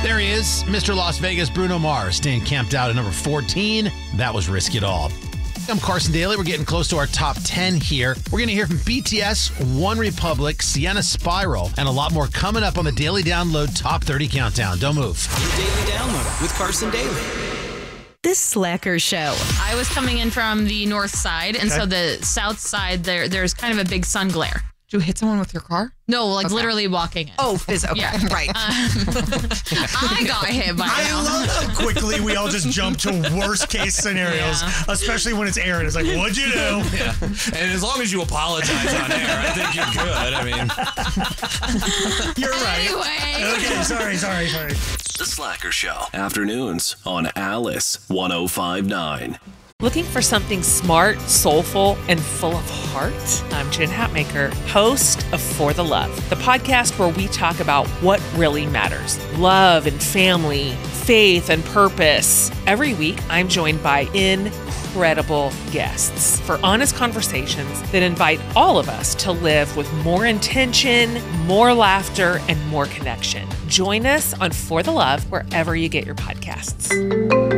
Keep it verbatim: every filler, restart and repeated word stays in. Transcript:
There he is, Mister Las Vegas, Bruno Mars, staying camped out at number fourteen. That was Risk It All. I'm Carson Daly. We're getting close to our top ten here. We're going to hear from B T S, One Republic, Sienna Spiral, and a lot more coming up on the Daily Download Top thirty Countdown. Don't move. Your Daily Download with Carson Daly. This Slacker show. I was coming in from the north side, and okay. so the south side, there there's kind of a big sun glare. Did you hit someone with your car? No, like okay. literally walking in. Oh, phys- okay, yeah. right. Uh, I got hit by I now. love how quickly we all just jump to worst case scenarios, yeah. especially when it's Aaron. It's like, what'd you do? Yeah. And as long as you apologize on air, I think you're good. I mean, you're right. Anyway. Okay, sorry, sorry, sorry. The Slacker Show. Afternoons on Alice one oh five point nine. Looking for something smart, soulful, and full of heart? I'm Jen Hatmaker, host of For the Love, the podcast where we talk about what really matters. Love and family, faith and purpose. Every week, I'm joined by incredible guests for honest conversations that invite all of us to live with more intention, more laughter, and more connection. Join us on For the Love wherever you get your podcasts.